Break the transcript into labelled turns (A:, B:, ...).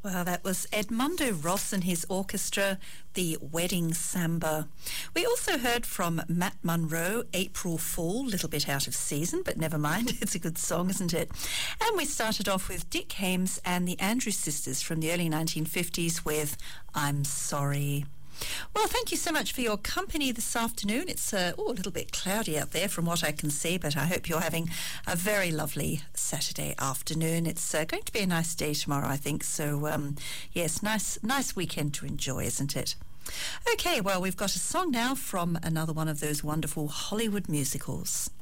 A: Well, that was Edmundo Ross and his orchestra, the Wedding Samba. We also heard from Matt Monro, April Fool, little bit out of season, but never mind. It's a good song, isn't it? And we started off with Dick Hames and the Andrews Sisters from the early 1950s with I'm Sorry. Well, thank you so much for your company this afternoon. It's a little bit cloudy out there from what I can see, but I hope you're having a very lovely Saturday afternoon. It's going to be a nice day tomorrow, I think. So, yes, nice weekend to enjoy, isn't it? Okay, well, we've got a song now from another one of those wonderful Hollywood musicals.